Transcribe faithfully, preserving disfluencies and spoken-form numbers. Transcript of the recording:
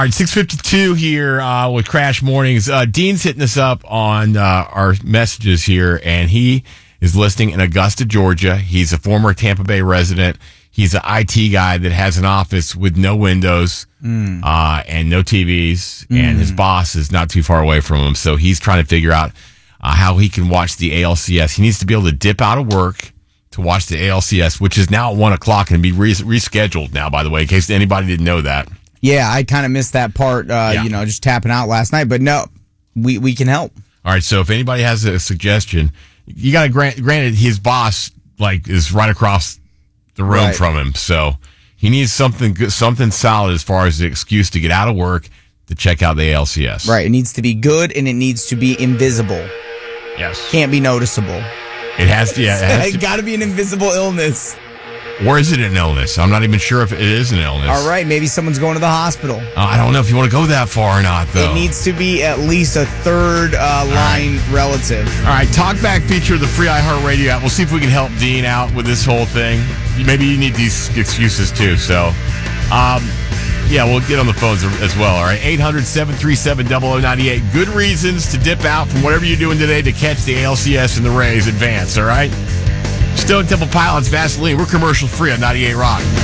All right, six fifty-two here uh, with Crash Mornings. Uh, Dean's hitting us up on uh, our messages here, and he is listening in Augusta, Georgia. He's a former Tampa Bay resident. He's an I T guy that has an office with no windows mm. uh, and no T Vs, mm. and his boss is not too far away from him. So he's trying to figure out uh, how he can watch the A L C S. He needs to be able to dip out of work to watch the A L C S, which is now at one o'clock and be re- rescheduled now, by the way, in case anybody didn't know that. Yeah, I kind of missed that part, uh, yeah. you know, just tapping out last night. But no, we, we can help. All right, so if anybody has a suggestion, you got to grant, granted, his boss like is right across the room right. from him, so he needs something good, something solid as far as the excuse to get out of work to check out the A L C S. Right, it needs to be good and it needs to be invisible. Yes, can't be noticeable. It has to. Yeah, it has it's got to be an invisible illness. Or is it an illness? I'm not even sure if it is an illness. All right, maybe someone's going to the hospital. Uh, I don't know if you want to go that far or not, though. It needs to be at least a third uh, line right. relative. All right, Talkback feature of the free iHeartRadio app. We'll see if we can help Dean out with this whole thing. Maybe you need these excuses, too. So, um, yeah, we'll get on the phones as well, all right? eight hundred, seven three seven, zero zero nine eight. Good reasons to dip out from whatever you're doing today to catch the A L C S and the Rays advance, all right? Stone Temple Pilots, Vaseline. We're commercial free on ninety-eight Rock.